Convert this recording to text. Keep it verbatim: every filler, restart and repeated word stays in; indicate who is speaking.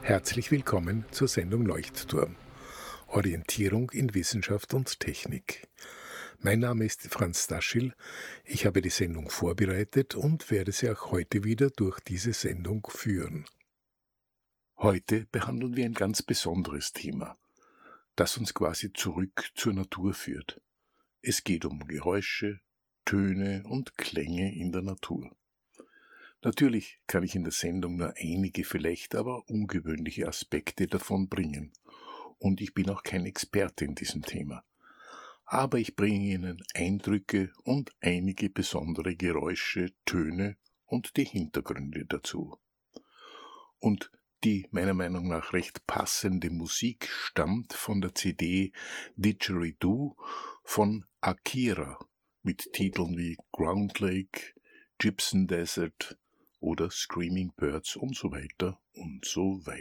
Speaker 1: Herzlich willkommen zur Sendung Leuchtturm. Orientierung in Wissenschaft und Technik. Mein Name ist Franz Daschil. Ich habe die Sendung vorbereitet und werde Sie auch heute wieder durch diese Sendung führen. Heute behandeln wir ein ganz besonderes Thema, das uns quasi zurück zur Natur führt. Es geht um Geräusche, Töne und Klänge in der Natur. Natürlich kann ich in der Sendung nur einige, vielleicht aber ungewöhnliche Aspekte davon bringen. Und ich bin auch kein Experte in diesem Thema. Aber ich bringe Ihnen Eindrücke und einige besondere Geräusche, Töne und die Hintergründe dazu. Und die meiner Meinung nach recht passende Musik stammt von der C D Didgeridoo von Akira mit Titeln wie Ground Lake, Gypsum Desert oder Screaming Birds und so weiter und so weiter.